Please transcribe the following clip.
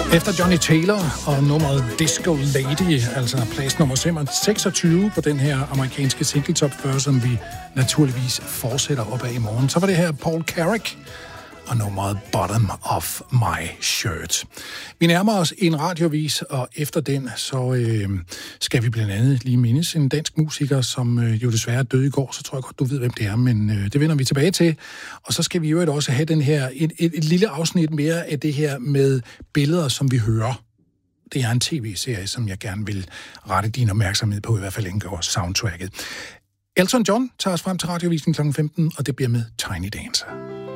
Efter Johnny Taylor og nummeret Disco Lady, altså plads nummer 26 på den her amerikanske single top 40, som vi naturligvis fortsætter op af i morgen, så var det her Paul Carrick og nummeret Bottom of My Shirt. Vi nærmer os en radiovis, og efter den, så skal vi blandt andet lige mindes en dansk musiker, som jo desværre døde i går, så tror jeg godt, du ved, hvem det er, men det vender vi tilbage til. Og så skal vi jo også have den her, et lille afsnit mere af det her med billeder, som vi hører. Det er en tv-serie, som jeg gerne vil rette din opmærksomhed på, i hvert fald indgår soundtracket. Elton John tager os frem til radiovisningen kl. 15, og det bliver med Tiny Dancer.